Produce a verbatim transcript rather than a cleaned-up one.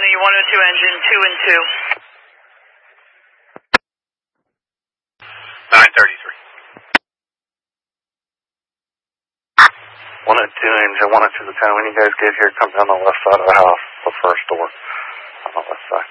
County, one oh two engine, two and two. nine thirty-three. one oh two engine, one oh two the town. When you guys get here, come down the left side of the house, the first door on the left side.